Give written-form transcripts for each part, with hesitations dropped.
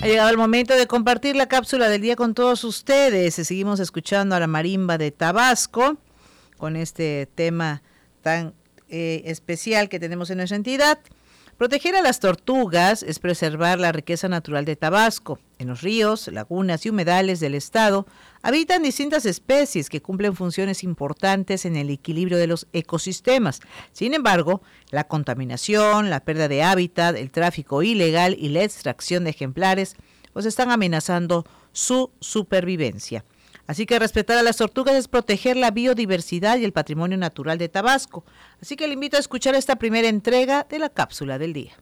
Ha llegado el momento de compartir la cápsula del día con todos ustedes. Seguimos escuchando a la marimba de Tabasco con este tema tan especial que tenemos en nuestra entidad. Proteger a las tortugas es preservar la riqueza natural de Tabasco. En los ríos, lagunas y humedales del estado habitan distintas especies que cumplen funciones importantes en el equilibrio de los ecosistemas. Sin embargo, la contaminación, la pérdida de hábitat, el tráfico ilegal y la extracción de ejemplares pues están amenazando su supervivencia. Así que respetar a las tortugas es proteger la biodiversidad y el patrimonio natural de Tabasco. Así que le invito a escuchar esta primera entrega de la cápsula del día.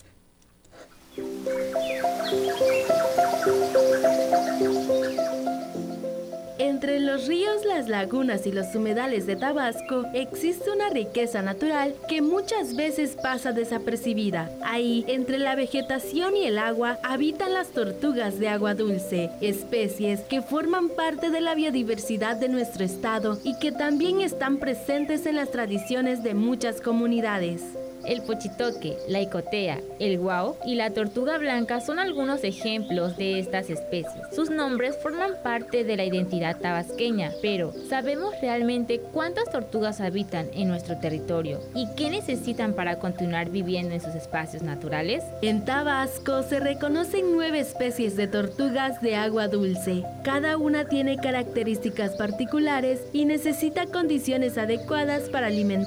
Entre los ríos, las lagunas y los humedales de Tabasco existe una riqueza natural que muchas veces pasa desapercibida. Ahí, entre la vegetación y el agua, habitan las tortugas de agua dulce, especies que forman parte de la biodiversidad de nuestro estado y que también están presentes en las tradiciones de muchas comunidades. El pochitoque, la icotea, el guau y la tortuga blanca son algunos ejemplos de estas especies. Sus nombres forman parte de la identidad tabasqueña, pero ¿sabemos realmente cuántas tortugas habitan en nuestro territorio y qué necesitan para continuar viviendo en sus espacios naturales? En Tabasco se reconocen 9 especies de tortugas de agua dulce. Cada una tiene características particulares y necesita condiciones adecuadas para alimentarse